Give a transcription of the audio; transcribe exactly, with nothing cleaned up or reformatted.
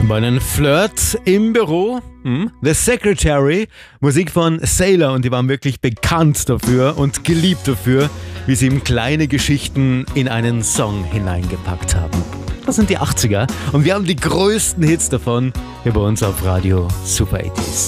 Meinen Flirt im Büro, hm? The Secretary, Musik von Sailor, und die waren wirklich bekannt dafür und geliebt dafür, wie sie ihm kleine Geschichten in einen Song hineingepackt haben. Das sind die achtziger und wir haben die größten Hits davon hier bei uns auf Radio Super achtziger.